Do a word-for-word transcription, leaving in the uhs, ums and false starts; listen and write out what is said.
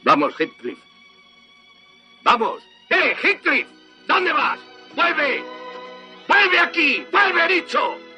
Vamos, Heathcliff. ¡Vamos! ¡Eh, Heathcliff! ¿Dónde vas? ¡Vuelve! ¡Vuelve aquí! ¡Vuelve, dicho!